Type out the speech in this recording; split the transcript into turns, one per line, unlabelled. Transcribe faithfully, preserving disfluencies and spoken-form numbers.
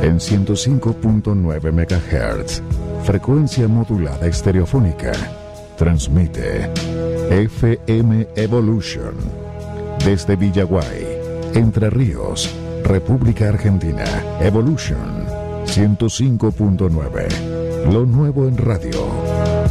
En ciento cinco punto nueve megahertz, frecuencia modulada estereofónica, transmite F M Evolution desde Villaguay, Entre Ríos, República Argentina. Evolution ciento cinco punto nueve, lo nuevo en radio.